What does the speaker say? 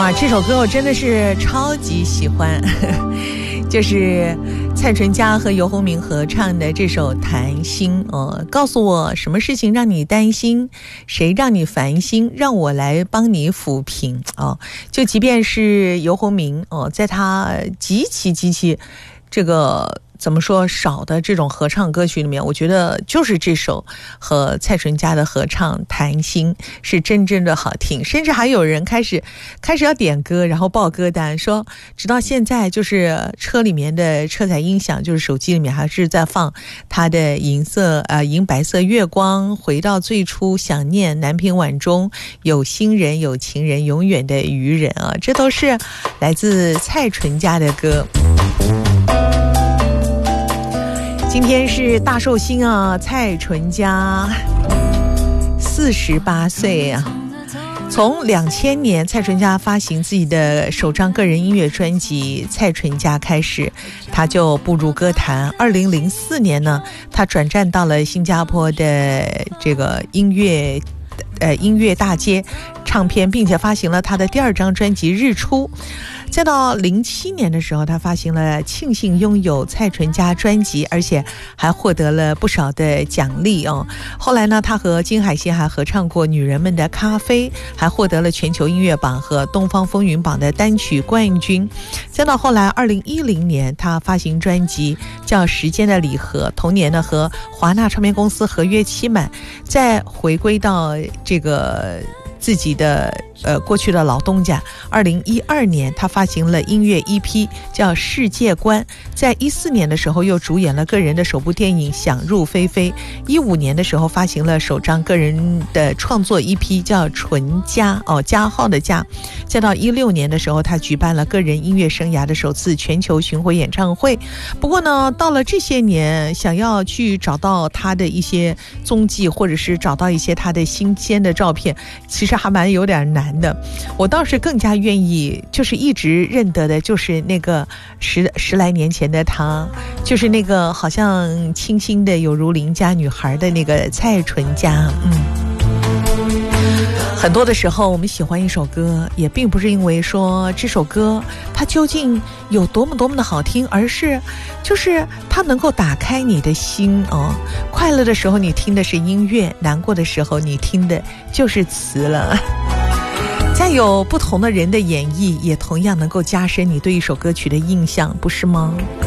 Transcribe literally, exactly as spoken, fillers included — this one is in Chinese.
哇，这首歌我真的是超级喜欢，就是蔡淳佳和游鸿明合唱的这首《谈心》哦，告诉我什么事情让你担心，谁让你烦心，让我来帮你抚平哦。就即便是游鸿明哦，在他极其极其这个怎么说少的这种合唱歌曲里面，我觉得就是这首和蔡淳佳的合唱《谈心》是真正的好听，甚至还有人开始开始要点歌，然后报歌单，说直到现在就是车里面的车载音响，就是手机里面还是在放他的银色呃银白色月光，回到最初，想念南屏晚钟，有心人有情人，永远的渔人啊，这都是来自蔡淳佳的歌。今天是大寿星啊，蔡淳佳四十八岁啊。从两千年蔡淳佳发行自己的首张个人音乐专辑《蔡淳佳》开始，他就步入歌坛。二零零四年呢，他转战到了新加坡的这个音乐呃音乐大街唱片，并且发行了他的第二张专辑《日出》。再到零七年的时候，他发行了《庆幸拥有蔡淳佳》专辑，而且还获得了不少的奖励哦。后来呢，他和金海心还合唱过《女人们的咖啡》，还获得了全球音乐榜和东方风云榜的单曲冠军。再到后来二零一零年，他发行专辑叫《时间的礼盒》，同年呢和华纳唱片公司合约期满，再回归到这个自己的呃过去的老东家。二零一二年他发行了音乐 E P 叫《世界观》，在一四年的时候又主演了个人的首部电影《想入非非》，一五年的时候发行了首张个人的创作 E P 叫《淳佳》哦，加号的加。再到一六年的时候，他举办了个人音乐生涯的首次全球巡回演唱会。不过呢，到了这些年，想要去找到他的一些踪迹，或者是找到一些他的新鲜的照片，其实还蛮有点难的。我倒是更加愿意，就是一直认得的就是那个十十来年前的他，就是那个好像清新的有如邻家女孩的那个蔡淳佳。嗯，很多的时候我们喜欢一首歌，也并不是因为说这首歌它究竟有多么多么的好听，而是就是它能够打开你的心哦。快乐的时候你听的是音乐，难过的时候你听的就是词了。再有不同的人的演绎，也同样能够加深你对一首歌曲的印象，不是吗？